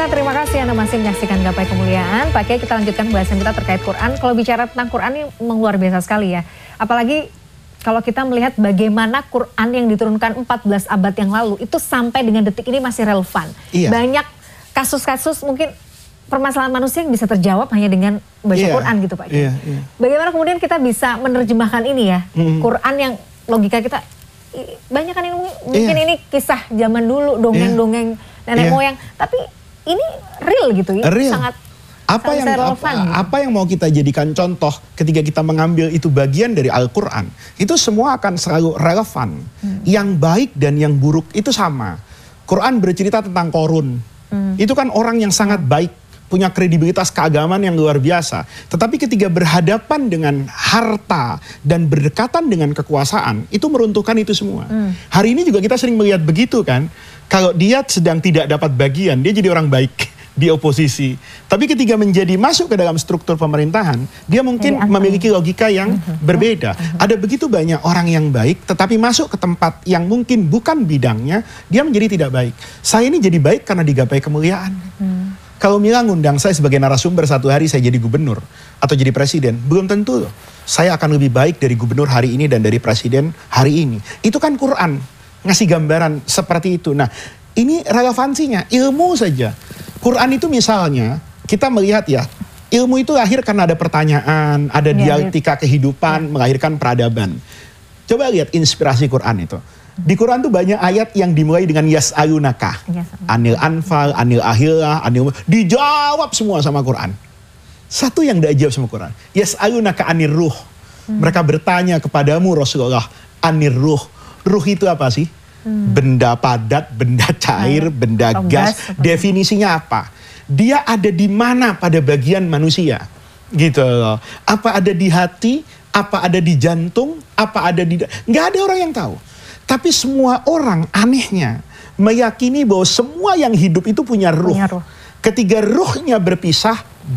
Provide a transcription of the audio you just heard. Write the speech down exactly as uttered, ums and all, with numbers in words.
Pemirsa, terima kasih Anda masih menyaksikan Gapai Kemuliaan. Pak Kiai, kita lanjutkan pembahasan kita terkait Quran. Kalau bicara tentang Quran ini memang luar biasa sekali ya. Apalagi kalau kita melihat bagaimana Quran yang diturunkan empat belas abad yang lalu itu sampai dengan detik ini masih relevan. Iya. Banyak kasus-kasus mungkin permasalahan manusia yang bisa terjawab hanya dengan baca iya. Quran gitu Pak Kiai. Iya, iya. Bagaimana kemudian kita bisa menerjemahkan ini ya, hmm. Quran yang logika kita banyak kan yang mungkin iya. ini kisah zaman dulu, dongeng-dongeng iya. nenek iya. moyang, tapi ini real gitu ya, real. sangat apa sangat yang relevan. Apa, gitu. apa yang mau kita jadikan contoh ketika kita mengambil itu bagian dari Al-Quran, itu semua akan selalu relevan. Hmm. Yang baik dan yang buruk itu sama. Quran bercerita tentang Korun, hmm. itu kan orang yang sangat baik, punya kredibilitas keagamaan yang luar biasa. Tetapi ketika berhadapan dengan harta dan berdekatan dengan kekuasaan, itu meruntuhkan itu semua. Hmm. Hari ini juga kita sering melihat begitu kan. Kalau dia sedang tidak dapat bagian, dia jadi orang baik di oposisi. Tapi ketika menjadi masuk ke dalam struktur pemerintahan, dia mungkin memiliki logika yang uh-huh. berbeda. Uh-huh. Ada begitu banyak orang yang baik, tetapi masuk ke tempat yang mungkin bukan bidangnya, dia menjadi tidak baik. Saya ini jadi baik karena digapai kemuliaan. Uh-huh. Kalau Mila ngundang saya sebagai narasumber satu hari saya jadi gubernur atau jadi presiden, belum tentu loh. Saya akan lebih baik dari gubernur hari ini dan dari presiden hari ini. Itu kan Quran ngasih gambaran seperti itu. Nah, ini relevansinya ilmu saja. Quran itu misalnya kita melihat ya, ilmu itu lahir karena ada pertanyaan, ada ya, dialektika kehidupan, ya. melahirkan peradaban. Coba lihat inspirasi Quran itu. Di Quran tuh banyak ayat yang dimulai dengan yas'alunaka. Yes. Anil anfal, anil ahillah, anil... Dijawab semua sama Quran. Satu yang tidak dijawab sama Quran. Yas'alunaka anir ruh. Hmm. Mereka bertanya kepadamu Rasulullah, anir ruh. Ruh itu apa sih? Hmm. Benda padat, benda cair, hmm. benda oh, gas. gas. Definisinya apa? Dia ada di mana pada bagian manusia? Gitu loh. Apa ada di hati? Apa ada di jantung? Apa ada di... Nggak ada orang yang tahu. Tapi semua orang anehnya meyakini bahwa semua yang hidup itu punya ruh. Punya ruh. Ketika ruhnya berpisah,